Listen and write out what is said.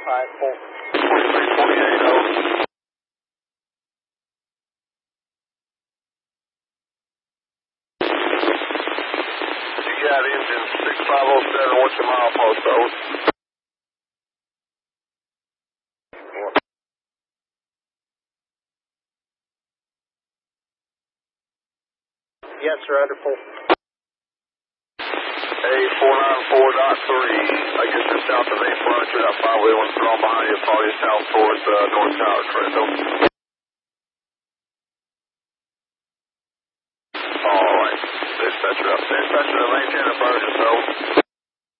Alright, full. 2328, You got engine 6507, what's your milepost, over? Yes, sir, under full. A494.3, I guess you're south of A Frontier, that 5 wheel one's drawn behind you, probably south towards North Tower, correct?